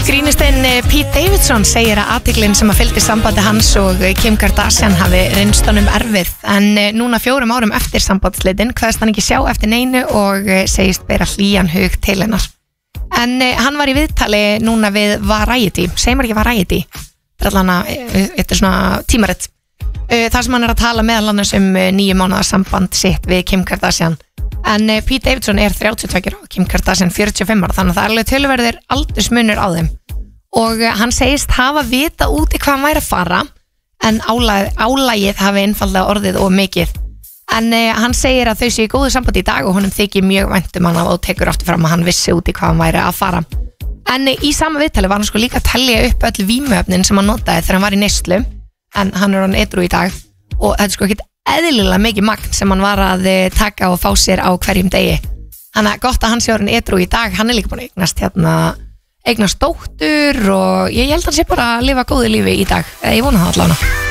Grínistinn Pete Davidson segir að athyglin sem að fylgdi sambandi hans og Kim Kardashian hafi reynst honum erfið en núna 4 árum eftir sambandslitin kveðst hann ekki sjá eftir neinu og segist bera hlýjan hug til hennar. En hann var í viðtali núna við Variety, segir maður ekki Variety, þetta er svona tímarit, þar sem hann er að tala meðal annars 9 mánaða samband sitt við Kim Kardashian. En Pete Davidson er 32 og Kim Kardashian 45 ára, þannig að það er alveg töluverðir aldursmunur á þeim. Og hann segist hafa vita út í hvað hann væri að fara, en álagið hafi einfallega orðið of mikið. En hann segir að þau séu í góðu sambandi í dag og honum þykir mjög vænt hann og tekur aftur fram að hann vissi út í hvað hann væri að fara. En í sama viðtali var hann sko líka að telja upp öll vímuefnin sem hann notaði þegar hann var í neyslu, en hann er hann edrú í dag og þetta er sko ekkert eðlilega mikið magn sem hann var að taka og fá sér á hverjum degi. Þannig að gott að hann sé orðinn edrú í dag, hann er líka búin að eignast dóttur og ég held að hann sé bara að lifa góðu lífi í dag, ég vona það allavega.